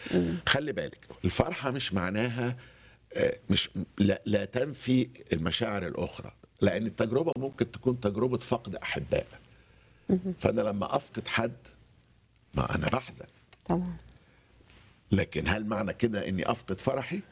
خلي بالك الفرحة مش معناها مش لا تنفي المشاعر الأخرى، لأن التجربة ممكن تكون تجربة فقد أحباء. فأنا لما أفقد حد ما أنا بحزن، طبعا. لكن هل معنى كده إني أفقد فرحي؟